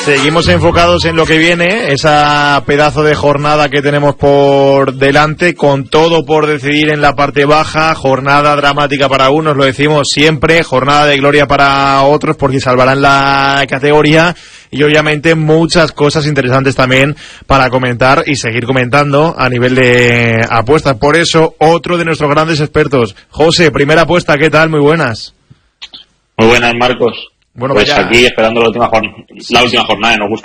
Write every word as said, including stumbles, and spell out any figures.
seguimos enfocados en lo que viene, esa pedazo de jornada que tenemos por delante, con todo por decidir en la parte baja, jornada dramática para unos, lo decimos siempre, jornada de gloria para otros porque salvarán la categoría, y obviamente muchas cosas interesantes también para comentar y seguir comentando a nivel de apuestas. Por eso, otro de nuestros grandes expertos, José, primera apuesta, ¿qué tal? Muy buenas. Muy buenas, Marcos. Bueno, pues vaya. Aquí esperando la última, jorn- la última jornada, nos gusta